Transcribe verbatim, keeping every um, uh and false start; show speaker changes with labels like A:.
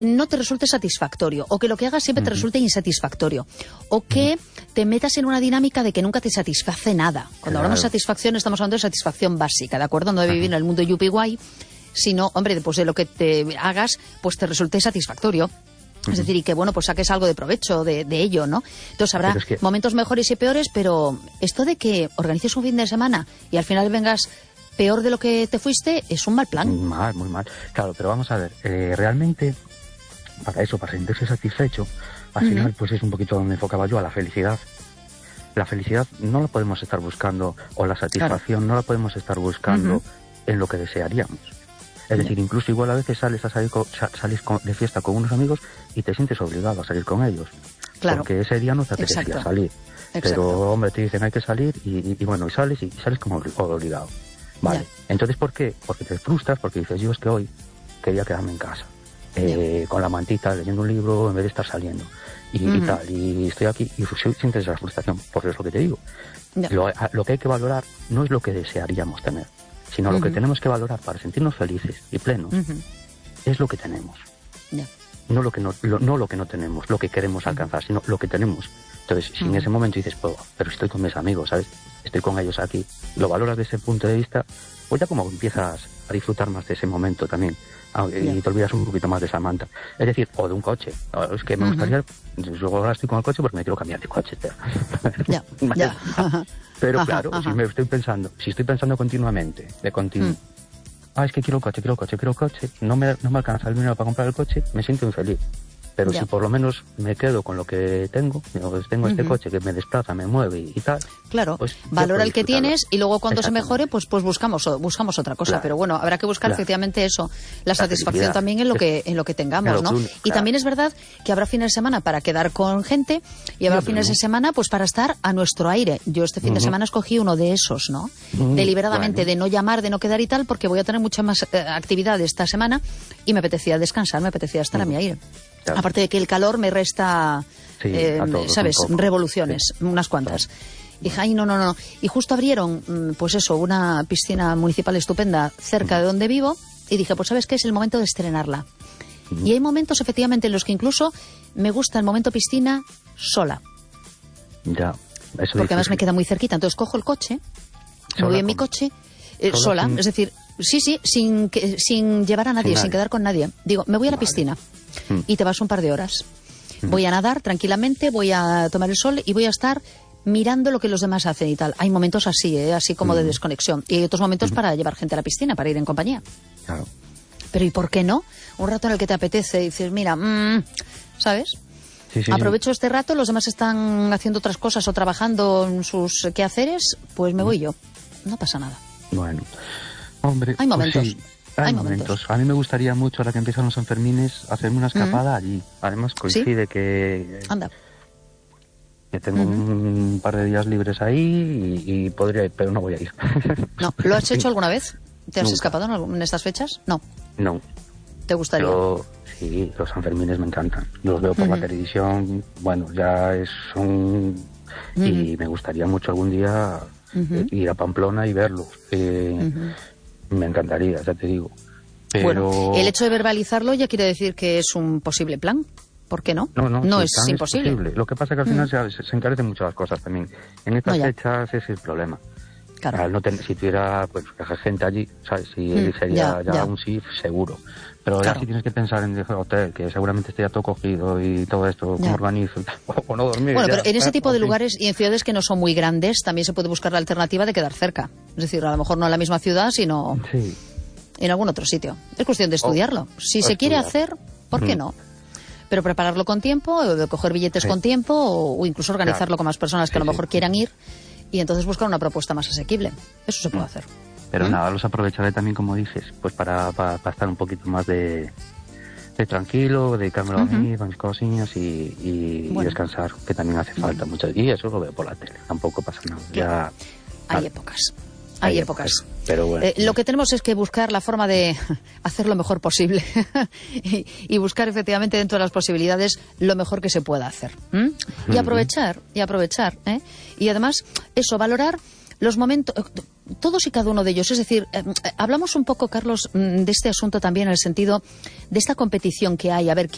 A: no te resulte satisfactorio, o que lo que hagas siempre te resulte insatisfactorio, o que te metas en una dinámica de que nunca te satisface nada. Cuando
B: Claro.
A: hablamos de satisfacción, estamos hablando de satisfacción básica, ¿de acuerdo? No de vivir en el mundo yupi guay, sino, hombre, después de lo que te hagas, pues te resulte satisfactorio. Es decir, y que, bueno, pues saques algo de provecho de, de ello, ¿no? Entonces habrá
B: es que...
A: momentos mejores y peores, pero esto de que organices un fin de semana y al final vengas peor de lo que te fuiste, es un mal plan.
B: Muy mal, muy mal. Claro, pero vamos a ver, eh, realmente, para eso, para sentirse satisfecho, al uh-huh. final, pues es un poquito donde enfocaba yo, a la felicidad. La felicidad no la podemos estar buscando, o la satisfacción claro. no la podemos estar buscando uh-huh. en lo que desearíamos. Es decir, incluso igual a veces sales a salir con, sales con, de fiesta con unos amigos y te sientes obligado a salir con ellos.
A: Claro.
B: Porque ese día no te apetecía Exacto. salir. Exacto. Pero, hombre, te dicen hay que salir y, y, y bueno, y sales y sales como obligado. Vale. Ya. Entonces, ¿por qué? Porque te frustras, porque dices, yo es que hoy quería quedarme en casa. Eh, con la mantita, leyendo un libro, en vez de estar saliendo. Y, uh-huh. y tal, y estoy aquí y sientes esa frustración, porque es lo que te digo. Lo, lo que hay que valorar no es lo que desearíamos tener, sino uh-huh. lo que tenemos que valorar para sentirnos felices y plenos, uh-huh. es lo que tenemos. Yeah. No lo que no, lo, no lo que no tenemos, lo que queremos uh-huh. alcanzar, sino lo que tenemos. Entonces, si uh-huh. en ese momento dices, pues, pero estoy con mis amigos, ¿sabes? Estoy con ellos aquí, lo valoras desde ese punto de vista, pues ya como empiezas a disfrutar más de ese momento también, y yeah. te olvidas un poquito más de esa manta. Es decir, o de un coche. Es que me uh-huh. gustaría, yo ahora estoy con el coche porque me quiero cambiar de coche.
A: Ya, ya.
B: Pero
A: ajá,
B: claro,
A: ajá.
B: si me estoy pensando, si estoy pensando continuamente, de continuo, mm. ah, es que quiero el coche, quiero el coche, quiero el coche, no me, no me alcanza el dinero para comprar el coche, me siento infeliz. Pero ya. si por lo menos me quedo con lo que tengo, pues tengo uh-huh. este coche que me desplaza, me mueve y, y tal.
A: Claro,
B: pues
A: valora el que tienes y luego cuando se mejore, pues pues buscamos buscamos otra cosa.
B: Claro.
A: Pero bueno, habrá que buscar claro. efectivamente eso, la, la satisfacción felicidad. también en lo que en lo que tengamos, ¿no? Uno, claro. Y también es verdad que habrá fines de semana para quedar con gente y habrá sí, fines de semana pues para estar a nuestro aire. Yo este fin uh-huh. de semana escogí uno de esos, ¿no? Uh-huh. Deliberadamente, bueno. de no llamar, de no quedar y tal, porque voy a tener mucha más eh, actividad esta semana y me apetecía descansar, me apetecía estar uh-huh. a mi aire. Claro. Aparte de que el calor me resta, sí, eh, todos, ¿sabes? Revoluciones, sí. unas cuantas. Y dije, ay, no, no, no. Y justo abrieron, pues eso, una piscina municipal estupenda cerca uh-huh. de donde vivo. Y dije, pues ¿sabes qué? Es el momento de estrenarla. Uh-huh. Y hay momentos, efectivamente, en los que incluso me gusta el momento piscina sola.
B: Ya, eso
A: porque además me queda muy cerquita. Entonces cojo el coche, me voy en mi coche, eh, sola. Con... Es decir, sí, sí, sin, que, sin llevar a nadie, sin, nadie. sin quedar con nadie. Digo, me voy a la vale. piscina. Y te vas un par de horas. Voy a nadar tranquilamente, voy a tomar el sol y voy a estar mirando lo que los demás hacen y tal. Hay momentos así, ¿eh? Así como de desconexión. Y hay otros momentos para llevar gente a la piscina, para ir en compañía.
B: Claro.
A: Pero ¿y por qué no? Un rato en el que te apetece y dices, mira, mmm, ¿sabes?
B: Sí, sí,
A: Aprovecho
B: sí.
A: este rato, los demás están haciendo otras cosas o trabajando en sus quehaceres, pues me voy yo. No pasa nada.
B: Bueno, hombre...
A: Hay momentos.
B: Pues sí. Hay, Hay momentos. momentos. A mí me gustaría mucho, ahora que empiezan los Sanfermines, hacerme una escapada uh-huh. allí. Además coincide ¿Sí? que...
A: Anda.
B: Que tengo uh-huh. un par de días libres ahí y, y podría ir, pero no voy a ir.
A: No, ¿lo has hecho alguna vez? ¿Te has
B: Nunca.
A: escapado en, algún, en estas fechas? No.
B: No.
A: ¿Te gustaría?
B: Yo, sí, los Sanfermines me encantan. Los veo por uh-huh. la televisión, bueno, ya es un... Uh-huh. Y me gustaría mucho algún día uh-huh. ir a Pamplona y verlos. Eh, uh-huh. Me encantaría, ya te digo. Pero...
A: Bueno, el hecho de verbalizarlo ya quiere decir que es un posible plan. ¿Por qué no?
B: No, no,
A: no
B: sí,
A: es imposible.
B: Es posible. Lo que pasa es que al final mm. se, se encarecen muchas las cosas también. En estas no, fechas ese es el problema.
A: Claro.
B: Al no tener, si tuviera pues gente allí, ¿sabes? Si mm, sería ya, ya, ya un sí seguro. Pero claro. ya si tienes que pensar en el hotel, que seguramente esté ya todo cogido y todo esto, cómo organizo, o, o no dormir.
A: Bueno,
B: ya,
A: pero en ese tipo de
B: fin.
A: lugares y en ciudades que no son muy grandes, también se puede buscar la alternativa de quedar cerca. Es decir, a lo mejor no en la misma ciudad, sino
B: sí.
A: en algún otro sitio. Es cuestión de estudiarlo.
B: O,
A: si
B: o
A: se
B: estudiar.
A: quiere hacer, ¿por qué
B: mm.
A: no? Pero prepararlo con tiempo, o de coger billetes sí. con tiempo, o, o incluso organizarlo claro. con más personas que sí, a lo mejor sí. quieran ir y entonces buscar una propuesta más asequible. Eso se puede mm. hacer.
B: Pero
A: ¿Mm?
B: nada, los aprovecharé también, como dices, pues para, para, para estar un poquito más de, de tranquilo, dedicarme a mí, uh-huh. a mis cosillas y, y, bueno. y descansar, que también hace falta bueno. mucho. Y eso lo veo por la tele, tampoco pasa nada. Ya,
A: hay vale. épocas. Hay, Hay épocas. épocas.
B: Pero bueno.
A: Eh, lo que tenemos es que buscar la forma de hacer lo mejor posible y, y buscar efectivamente dentro de las posibilidades lo mejor que se pueda hacer. ¿Mm? Y aprovechar, y aprovechar. ¿eh? Y además, eso, valorar los momentos, todos y cada uno de ellos. Es decir, eh, hablamos un poco, Carlos, de este asunto también en el sentido de esta competición que hay. A ver,